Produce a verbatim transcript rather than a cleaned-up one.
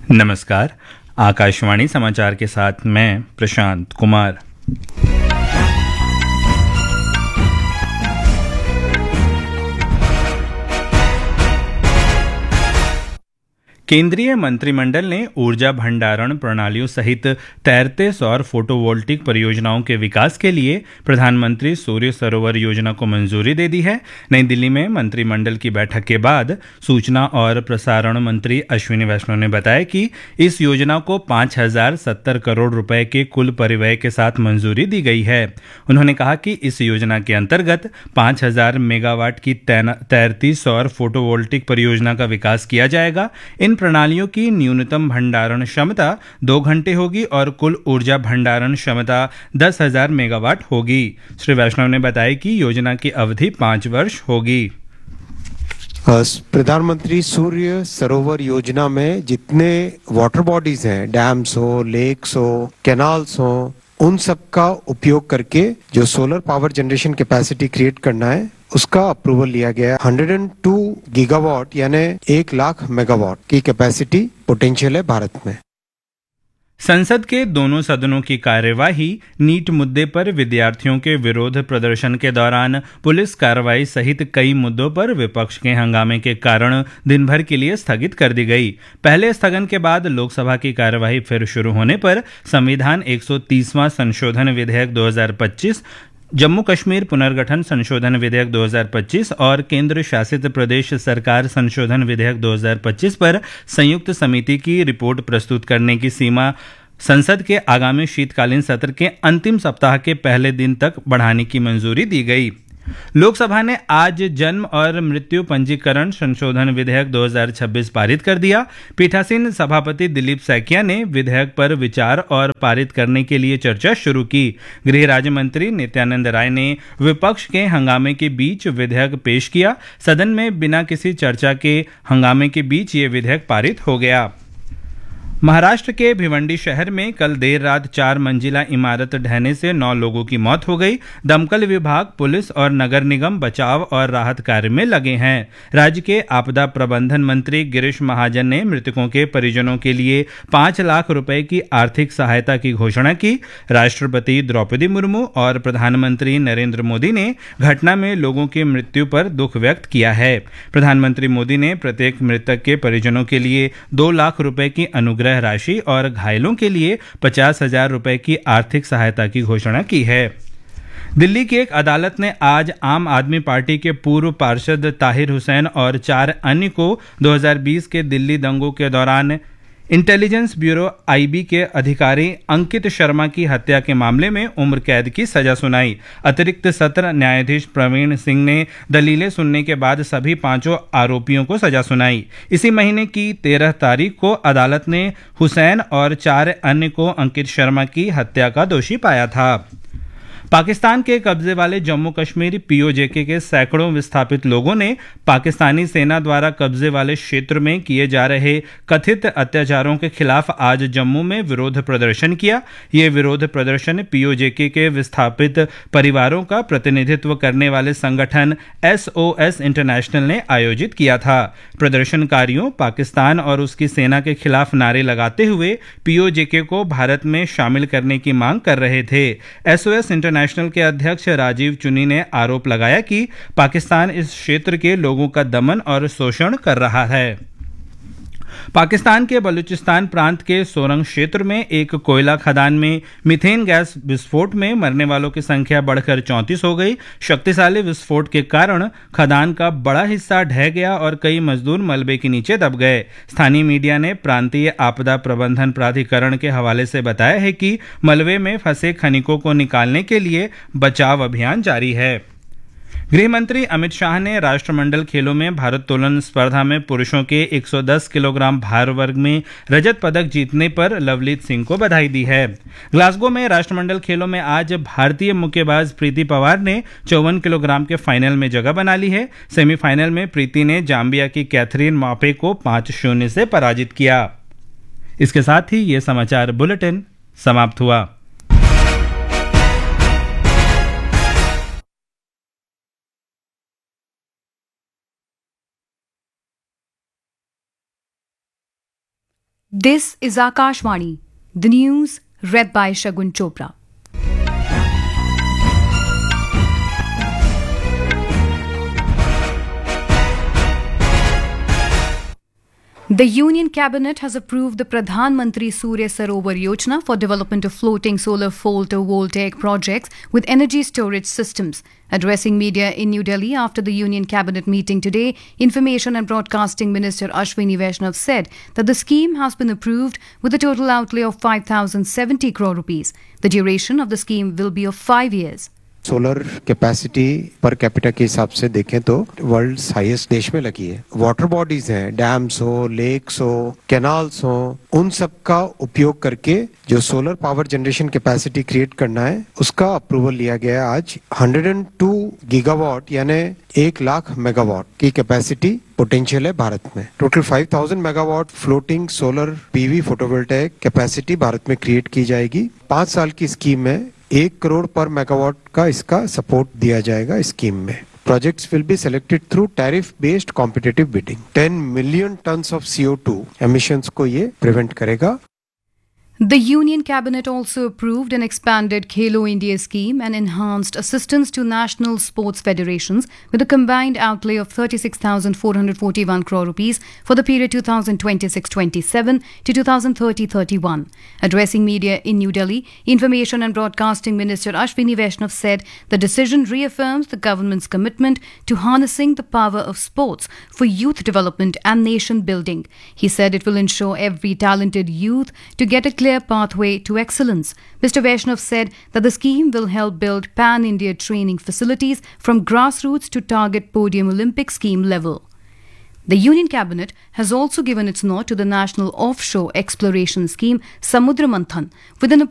नमस्कार। आकाशवाणी समाचार के साथ मैं प्रशांत कुमार। केंद्रीय मंत्रिमंडल ने ऊर्जा भंडारण प्रणालियों सहित तैरते सौर फोटोवोल्टिक परियोजनाओं के विकास के लिए प्रधानमंत्री सूर्य सरोवर योजना को मंजूरी दे दी है। नई दिल्ली में मंत्रिमंडल की बैठक के बाद सूचना और प्रसारण मंत्री अश्विनी वैष्णव ने बताया कि इस योजना को पाँच हजार सत्तर करोड़ रुपए के कुल परिव्यय के साथ मंजूरी दी गई है। उन्होंने कहा कि इस योजना के अंतर्गत पाँच हजार मेगावाट की तैरती सौर फोटोवोल्टिक परियोजना का विकास किया जाएगा। इन प्रणालियों की न्यूनतम भंडारण क्षमता दो घंटे होगी और कुल ऊर्जा भंडारण क्षमता दस हजार मेगावाट होगी। श्री वैष्णव ने बताया कि योजना की अवधि पाँच वर्ष होगी। प्रधानमंत्री सूर्य सरोवर योजना में जितने वाटर बॉडीज हैं, डैम्स हो, लेक्स हो, कैनाल्स हो, उन सब का उपयोग करके जो solar power generation capacity create करना है उसका अप्रूवल लिया गया है। एक सौ दो गीगावाट यानी एक लाख मेगावाट की कैपेसिटी पोटेंशियल है भारत में। संसद के दोनों सदनों की कार्यवाही नीट मुद्दे पर विद्यार्थियों के विरोध प्रदर्शन के दौरान पुलिस कार्रवाई सहित कई मुद्दों पर विपक्ष के हंगामे के कारण दिन भर के लिए स्थगित कर दी गई। पहले स्थगन के बाद लोकसभा की कार्यवाही फिर शुरू होने पर संविधान एक सौ तीसवां संशोधन विधेयक दो हजार पच्चीस, जम्मू कश्मीर पुनर्गठन संशोधन विधेयक दो हजार पच्चीस और केंद्र शासित प्रदेश सरकार संशोधन विधेयक दो हजार पच्चीस पर संयुक्त समिति की रिपोर्ट प्रस्तुत करने की सीमा संसद के आगामी शीतकालीन सत्र के अंतिम सप्ताह के पहले दिन तक बढ़ाने की मंजूरी दी गई। लोकसभा ने आज जन्म और मृत्यु पंजीकरण संशोधन विधेयक दो हजार छब्बीस पारित कर दिया। पीठासीन सभापति दिलीप सैकिया ने विधेयक पर विचार और पारित करने के लिए चर्चा शुरू की। गृह राज्य मंत्री नित्यानंद राय ने विपक्ष के हंगामे के बीच विधेयक पेश किया। सदन में बिना किसी चर्चा के हंगामे के बीच ये विधेयक पारित हो गया। महाराष्ट्र के भिवंडी शहर में कल देर रात चार मंजिला इमारत ढहने से नौ लोगों की मौत हो गई। दमकल विभाग, पुलिस और नगर निगम बचाव और राहत कार्य में लगे हैं। राज्य के आपदा प्रबंधन मंत्री गिरीश महाजन ने मृतकों के परिजनों के लिए पांच लाख रुपए की आर्थिक सहायता की घोषणा की। राष्ट्रपति द्रौपदी मुर्मू और प्रधानमंत्री नरेंद्र मोदी ने घटना में लोगों की मृत्यु पर दुख व्यक्त किया है। प्रधानमंत्री मोदी ने प्रत्येक मृतक के परिजनों के लिए दो लाख रुपए की अनुग्रह राशि और घायलों के लिए पचास हजार रुपए की आर्थिक सहायता की घोषणा की है। दिल्ली की एक अदालत ने आज आम आदमी पार्टी के पूर्व पार्षद ताहिर हुसैन और चार अन्य को दो हजार बीस के दिल्ली दंगों के दौरान इंटेलिजेंस ब्यूरो आईबी के अधिकारी अंकित शर्मा की हत्या के मामले में उम्र कैद की सजा सुनाई। अतिरिक्त सत्र न्यायाधीश प्रवीण सिंह ने दलीलें सुनने के बाद सभी पांचों आरोपियों को सजा सुनाई। इसी महीने की तेरह तारीख को अदालत ने हुसैन और चार अन्य को अंकित शर्मा की हत्या का दोषी पाया था। पाकिस्तान के कब्जे वाले जम्मू कश्मीर पीओजेके के सैकड़ों विस्थापित लोगों ने पाकिस्तानी सेना द्वारा कब्जे वाले क्षेत्र में किए जा रहे कथित अत्याचारों के खिलाफ आज जम्मू में विरोध प्रदर्शन किया। ये विरोध प्रदर्शन पीओजेके के विस्थापित परिवारों का प्रतिनिधित्व करने वाले संगठन एसओएस इंटरनेशनल ने आयोजित किया था। प्रदर्शनकारियों पाकिस्तान और उसकी सेना के खिलाफ नारे लगाते हुए पीओजेके को भारत में शामिल करने की मांग कर रहे थे। एसओएस इंटरनेशनल नेशनल के अध्यक्ष राजीव चुनी ने आरोप लगाया कि पाकिस्तान इस क्षेत्र के लोगों का दमन और शोषण कर रहा है। पाकिस्तान के बलूचिस्तान प्रांत के सोरंग क्षेत्र में एक कोयला खदान में मीथेन गैस विस्फोट में मरने वालों की संख्या बढ़कर चौंतीस हो गई। शक्तिशाली विस्फोट के कारण खदान का बड़ा हिस्सा ढह गया और कई मजदूर मलबे के नीचे दब गए। स्थानीय मीडिया ने प्रांतीय आपदा प्रबंधन प्राधिकरण के हवाले से बताया है कि मलबे में फंसे खनिकों को निकालने के लिए बचाव अभियान जारी है। गृह मंत्री अमित शाह ने राष्ट्रमंडल खेलों में भारोत्तोलन स्पर्धा में पुरुषों के एक सौ दस किलोग्राम भार वर्ग में रजत पदक जीतने पर लवलीत सिंह को बधाई दी है। ग्लासगो में राष्ट्रमंडल खेलों में आज भारतीय मुक्केबाज प्रीति पवार ने चौवन किलोग्राम के फाइनल में जगह बना ली है। सेमीफाइनल में प्रीति ने जाम्बिया की कैथरीन मापे को पांच शून्य से पराजित किया। इसके साथ ही ये समाचार बुलेटिन समाप्त हुआ। This is Akashvani, the news read by Shagun Chopra. The Union Cabinet has approved the Pradhan Mantri Surya Sarovar Yojana for development of floating solar photovoltaic projects with energy storage systems. Addressing media in New Delhi after the Union Cabinet meeting today, Information and Broadcasting Minister Ashwini Vaishnav said that the scheme has been approved with a total outlay of five thousand seventy crore rupees. The duration of the scheme will be of five years. Solar capacity per capita के हिसाब से देखें तो world highest देश में लगी है। Water bodies हैं, डैम्स हो, लेक्स हो, कैनाल्स हो, उन सब का उपयोग करके जो solar power generation capacity create करना है उसका अप्रूवल लिया गया है आज। एक सौ दो गीगावाट यानी एक लाख मेगावाट की कैपेसिटी पोटेंशियल है भारत में। टोटल पाँच हज़ार megawatt floating solar PV photovoltaic capacity Bharat में क्रिएट की जाएगी। पांच साल की स्कीम में एक करोड़ पर मेगावाट का इसका सपोर्ट दिया जाएगा स्कीम में। Projects will be selected through tariff based competitive bidding. Ten million tons of C O two emissions को ये प्रिवेंट करेगा। The Union Cabinet also approved an expanded Khelo India scheme and enhanced assistance to national sports federations with a combined outlay of thirty-six thousand four hundred forty-one crore rupees for the period two thousand twenty-six twenty-seven to two thousand thirty thirty-one. Addressing media in New Delhi, Information and Broadcasting Minister Ashwini Vaishnav said the decision reaffirms the government's commitment to harnessing the power of sports for youth development and nation building. He said it will ensure every talented youth to get a clear pathway to excellence. Mister Vaishnav said that the scheme will help build pan-India training facilities from grassroots to target podium Olympic scheme level. The Union Cabinet has also given its nod to the National Offshore Exploration Scheme Samudra Manthan with an